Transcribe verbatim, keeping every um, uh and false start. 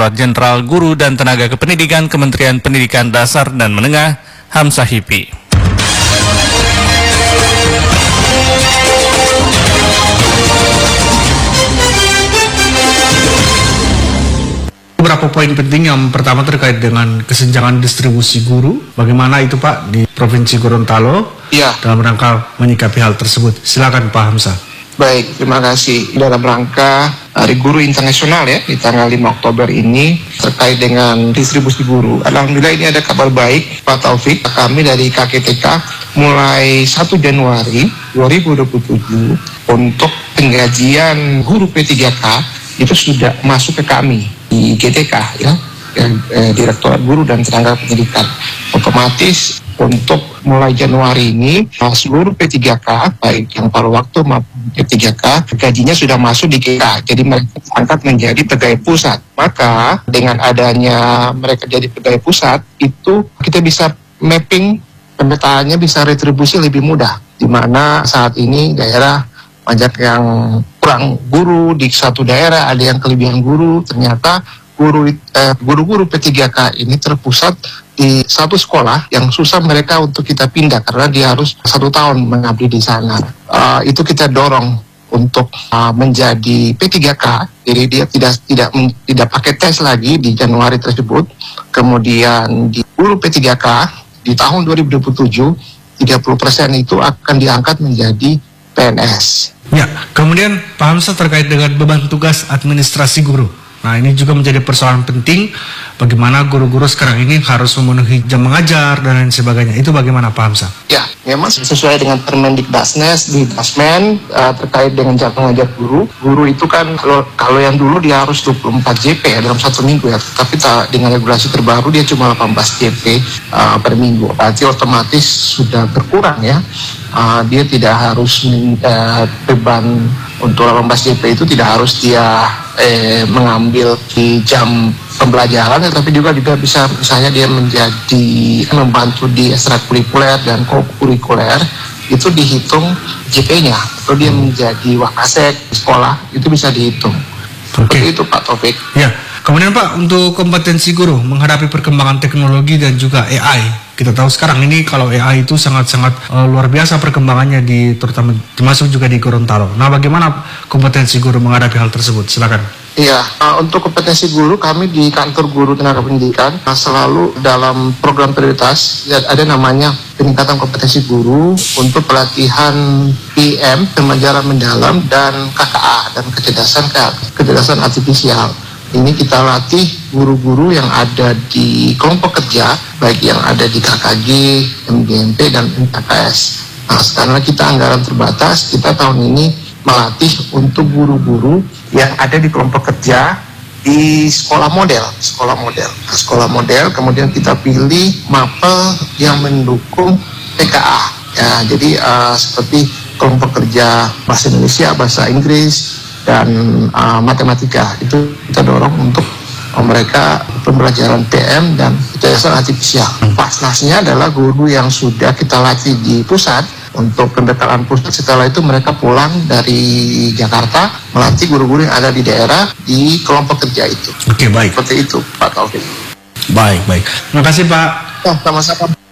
Direktorat Jenderal Guru dan Tenaga Kependidikan Kementerian Pendidikan Dasar dan Menengah, Hamzah Hipi. Beberapa poin penting. Yang pertama terkait dengan kesenjangan distribusi guru. Bagaimana itu Pak di Provinsi Gorontalo ya, dalam rangka menyikapi hal tersebut? Silakan Pak Hamzah. Baik, terima kasih. Dalam rangka Hari Guru Internasional ya di tanggal lima Oktober ini terkait dengan distribusi guru. Alhamdulillah ini ada kabar baik Pak Taufik. Kami dari K K T K mulai satu Januari dua ribu dua puluh tujuh untuk penggajian guru P tiga K itu sudah masuk ke kami di G T K ya, eh, Direktorat Guru dan Tenaga Pendidikan. Otomatis untuk mulai Januari ini seluruh P tiga K baik yang paruh waktu maupun P tiga K gajinya sudah masuk di G T K, jadi mereka angkat menjadi pegawai pusat. Maka dengan adanya mereka jadi pegawai pusat itu kita bisa mapping pemetaannya, bisa retribusi lebih mudah, di mana saat ini daerah banyak yang kurang guru di satu daerah, ada yang kelebihan guru. Ternyata guru eh, guru-guru P tiga K ini terpusat di satu sekolah yang susah mereka untuk kita pindah karena dia harus satu tahun mengabdi di sana. Uh, itu kita dorong untuk uh, menjadi P tiga K, jadi dia tidak tidak tidak pakai tes lagi di Januari tersebut. Kemudian di guru P tiga K di tahun dua ribu dua puluh tujuh tiga puluh persen itu akan diangkat menjadi P N S. Ya, kemudian Pak Hamzah terkait dengan beban tugas administrasi guru. Nah, ini juga menjadi persoalan penting bagaimana guru-guru sekarang ini harus memenuhi jam mengajar dan lain sebagainya. Itu bagaimana Pak Hamzah? Ya, memang sesuai dengan Permendikbudnas di Dasmen uh, terkait dengan jam mengajar guru. Guru itu kan kalau kalau yang dulu dia harus dua puluh empat J P ya dalam satu minggu ya. Tapi ta, dengan regulasi terbaru dia cuma delapan belas J P uh, per minggu. Berarti otomatis sudah berkurang ya. Uh, dia tidak harus uh, beban untuk delapan belas J P itu tidak harus dia eh, mengambil di jam pembelajaran, tetapi juga juga bisa misalnya dia menjadi membantu di ekstrakurikuler dan kokurikuler, itu dihitung J P-nya, atau dia menjadi wakasek di sekolah itu bisa dihitung. Seperti itu Pak Taufik. Ya, kemudian Pak, untuk kompetensi guru menghadapi perkembangan teknologi dan juga A I. Kita tahu sekarang ini kalau A I itu sangat-sangat uh, luar biasa perkembangannya di terutama termasuk juga di Gorontalo. Nah, bagaimana kompetensi guru menghadapi hal tersebut? Silakan. Iya, uh, untuk kompetensi guru kami di Kantor Guru Tenaga Pendidikan uh, selalu dalam program prioritas ya, ada namanya peningkatan kompetensi guru untuk pelatihan P M, pembelajaran mendalam, dan K K A dan kecerdasan kecerdasan artifisial. Ini kita latih guru-guru yang ada di kelompok kerja, baik yang ada di K K G, M G M P, dan M K K S. Nah, karena kita anggaran terbatas, kita tahun ini melatih untuk guru-guru yang ada di kelompok kerja di sekolah model, sekolah model, nah, sekolah model. Kemudian kita pilih mapel yang mendukung P K A. Ya, jadi uh, seperti kelompok kerja bahasa Indonesia, bahasa Inggris, dan uh, matematika itu kita dorong untuk uh, mereka pembelajaran P M dan kecerdasan artifisial. Pasnasnya adalah guru yang sudah kita latih di pusat untuk pembekalan pusat. Setelah itu mereka pulang dari Jakarta melatih guru-guru yang ada di daerah di kelompok kerja itu. Oke, baik. Seperti itu Pak Taufik. Baik, baik. Terima kasih Pak. Oh, sama-sama.